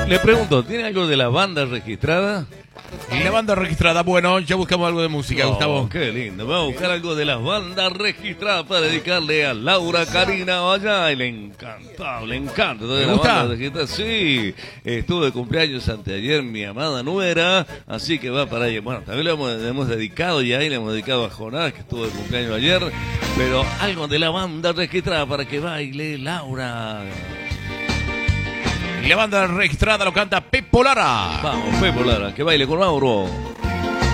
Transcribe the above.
Le pregunto, ¿tiene algo de la banda registrada? Y la banda registrada, bueno, ya buscamos algo de música, Gustavo. Qué lindo. Vamos a buscar algo de las bandas registradas para dedicarle a Laura Karina Vallá. Y le encanta. ¿Te gusta? Sí, estuvo de cumpleaños anteayer mi amada nuera, así que va para ella. Bueno, también le hemos dedicado ya y le hemos dedicado a Jonás, que estuvo de cumpleaños ayer. Pero algo de la banda registrada para que baile Laura. Y la banda registrada lo canta Pepo Lara. Vamos, Pepo Lara, que baile con Mauro.